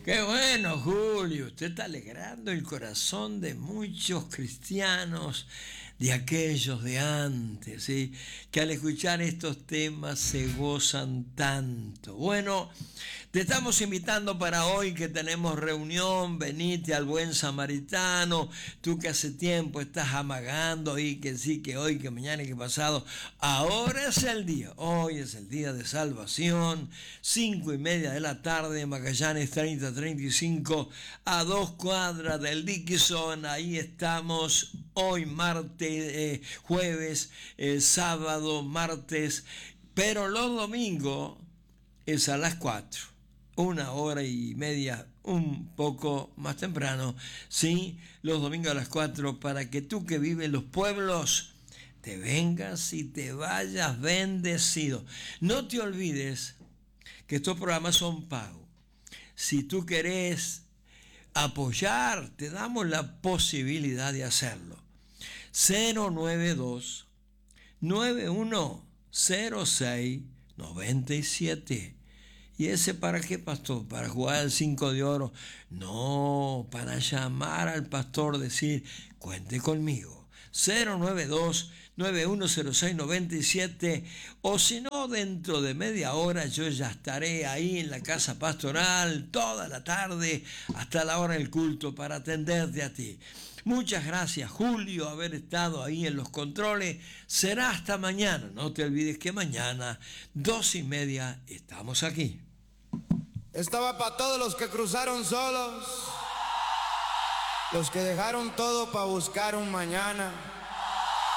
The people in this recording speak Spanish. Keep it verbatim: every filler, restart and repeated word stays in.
Qué bueno, Julio. Usted está alegrando el corazón de muchos cristianos, de aquellos de antes, ¿sí? Que al escuchar estos temas se gozan tanto. Bueno, te estamos invitando para hoy que tenemos reunión. Venite al Buen Samaritano. Tú que hace tiempo estás amagando y que sí, que hoy, que mañana y que pasado. Ahora es el día. Hoy es el día de salvación. Cinco y media de la tarde, Magallanes treinta treinta y cinco, a dos cuadras del Dickinson. Ahí estamos hoy martes, eh, jueves, eh, sábado, martes, pero los domingos es a las cuatro, una hora y media, un poco más temprano, sí, los domingos a las cuatro, para que tú que vives en los pueblos te vengas y te vayas bendecido. No te olvides que estos programas son pagos. Si tú querés apoyar, te damos la posibilidad de hacerlo. cero nueve dos, nueve uno cero seis, nueve siete. ¿Y ese para qué, pastor? ¿Para jugar al cinco de oro? No, para llamar al pastor, decir, cuente conmigo. cero nueve dos, nueve uno cero seis, nueve siete, o si no, dentro de media hora yo ya estaré ahí en la casa pastoral toda la tarde hasta la hora del culto para atenderte a ti. Muchas gracias, Julio, haber estado ahí en los controles. Será hasta mañana. No te olvides que mañana, dos y media, estamos aquí. Estaba para todos los que cruzaron solos, los que dejaron todo para buscar un mañana.